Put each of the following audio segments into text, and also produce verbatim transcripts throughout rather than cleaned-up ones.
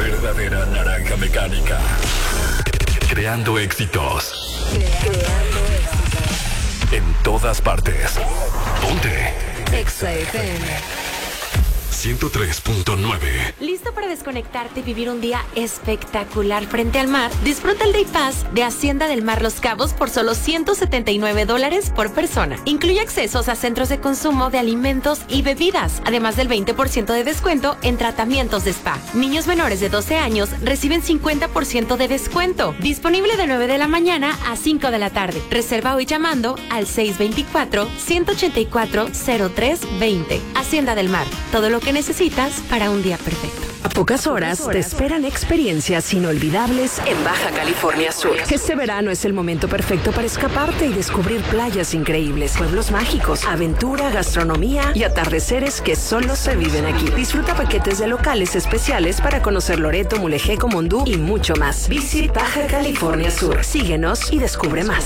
verdadera naranja mecánica. Creando éxitos. Creando éxitos. En todas partes. Ponte. Exa F M. ciento tres punto nueve. ¿Listo para desconectarte y vivir un día espectacular frente al mar? Disfruta el Day Pass de Hacienda del Mar Los Cabos por solo ciento setenta y nueve dólares por persona. Incluye accesos a centros de consumo de alimentos y bebidas, además del veinte por ciento de descuento en tratamientos de spa. Niños menores de doce años reciben cincuenta por ciento de descuento. Disponible de nueve de la mañana a cinco de la tarde. Reserva hoy llamando al seis dos cuatro, uno ocho cuatro, cero tres dos cero. Hacienda del Mar. Todo lo que necesitas para un día perfecto. A pocas horas te esperan experiencias inolvidables en Baja California Sur. Este verano es el momento perfecto para escaparte y descubrir playas increíbles, pueblos mágicos, aventura, gastronomía y atardeceres que solo se viven aquí. Disfruta paquetes de locales especiales para conocer Loreto, Mulegé, Mondú y mucho más. Visit Baja California Sur. Síguenos y descubre más.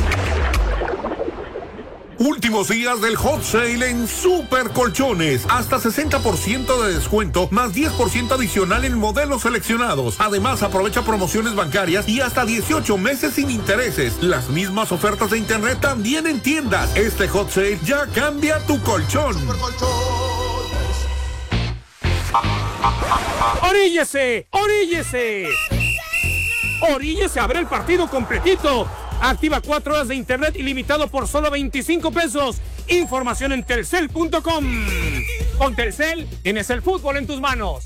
Últimos días del hot sale en Super Colchones. Hasta sesenta por ciento de descuento, más diez por ciento adicional en modelos seleccionados. Además, aprovecha promociones bancarias y hasta dieciocho meses sin intereses. Las mismas ofertas de internet también en tiendas. Este hot sale ya cambia tu colchón. ¡Oríllese! ¡Oríllese! ¡Oríllese a ver el partido completito! Activa cuatro horas de internet ilimitado por solo veinticinco pesos. Información en telcel punto com. Con Telcel tienes el fútbol en tus manos.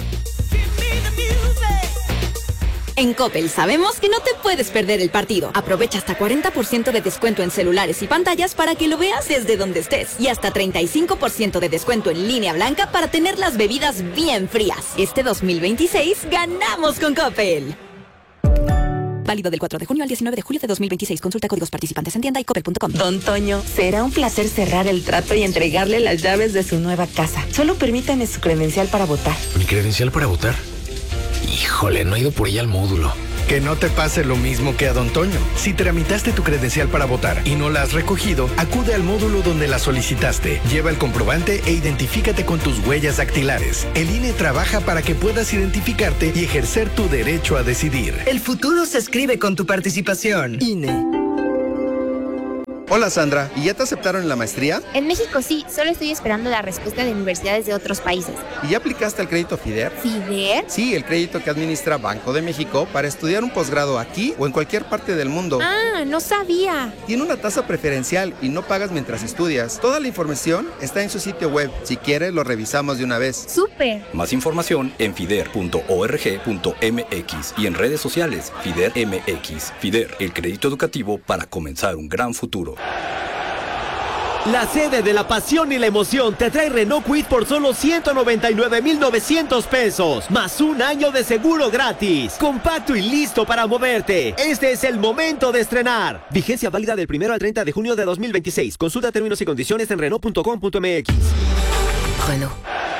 En Coppel sabemos que no te puedes perder el partido. Aprovecha hasta cuarenta por ciento de descuento en celulares y pantallas para que lo veas desde donde estés. Y hasta treinta y cinco por ciento de descuento en línea blanca para tener las bebidas bien frías. Este dos mil veintiséis ganamos con Coppel. Válido del cuatro de junio al diecinueve de julio de dos mil veintiséis. Consulta códigos participantes en tienda y coppel punto com. Don Toño, será un placer cerrar el trato y entregarle las llaves de su nueva casa. Solo permítame su credencial para votar. ¿Mi credencial para votar? Híjole, no he ido por ella al módulo. Que no te pase lo mismo que a Don Toño. Si tramitaste tu credencial para votar y no la has recogido, acude al módulo donde la solicitaste. Lleva el comprobante e identifícate con tus huellas dactilares. El I N E trabaja para que puedas identificarte y ejercer tu derecho a decidir. El futuro se escribe con tu participación. I N E. Hola Sandra, ¿y ya te aceptaron en la maestría? En México sí, solo estoy esperando la respuesta de universidades de otros países. ¿Y ya aplicaste al crédito FIDER? ¿FIDER? Sí, el crédito que administra Banco de México para estudiar un posgrado aquí o en cualquier parte del mundo. Ah, no sabía. Tiene una tasa preferencial y no pagas mientras estudias. Toda la información está en su sitio web. Si quieres, lo revisamos de una vez. ¡Súper! Más información en fider punto org punto mx y en redes sociales FIDER M X. FIDER, el crédito educativo para comenzar un gran futuro. La sede de la pasión y la emoción te trae Renault Kwid por solo ciento noventa y nueve mil novecientos pesos, más un año de seguro gratis. Compacto y listo para moverte. Este es el momento de estrenar. Vigencia válida del primero al treinta de junio de dos mil veintiséis. Consulta términos y condiciones en renault punto com punto mx. Renault.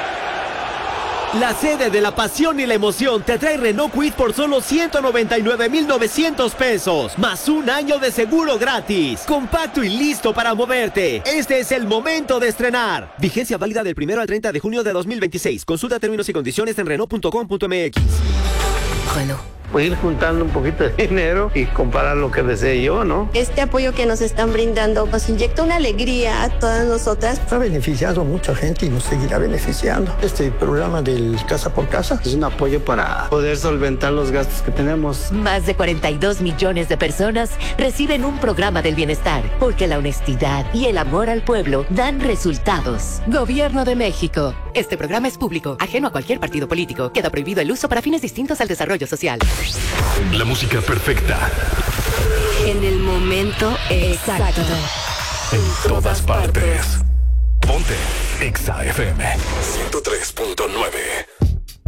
La sede de la pasión y la emoción te trae Renault Kwid por solo ciento noventa y nueve mil novecientos pesos, más un año de seguro gratis. Compacto y listo para moverte. Este es el momento de estrenar. Vigencia válida del primero al treinta de junio de dos mil veintiséis. Consulta términos y condiciones en renault punto com punto mx. Renault. Pues ir juntando un poquito de dinero y comparar lo que desee yo, ¿no? Este apoyo que nos están brindando nos inyecta una alegría a todas nosotras. Ha beneficiado a mucha gente y nos seguirá beneficiando. Este programa del Casa por Casa es un apoyo para poder solventar los gastos que tenemos. Más de cuarenta y dos millones de personas reciben un programa del bienestar, porque la honestidad y el amor al pueblo dan resultados. Gobierno de México. Este programa es público, ajeno a cualquier partido político. Queda prohibido el uso para fines distintos al desarrollo social. La música perfecta. En el momento exacto. En todas partes. Ponte Exa F M ciento tres punto nueve.